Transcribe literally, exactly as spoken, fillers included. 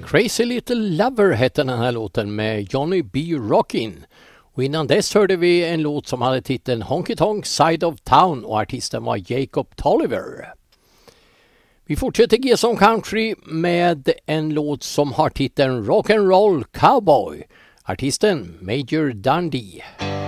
Crazy Little Lover hette den här låten med Johnny B. Rockin'. Och innan dess hörde vi en låt som hade titeln Honky Tonk Side of Town och artisten var Jacob Tolliver. Vi fortsätter G S M Country med en låt som har titeln Rock'n'Roll Cowboy. Artisten Major Dundee.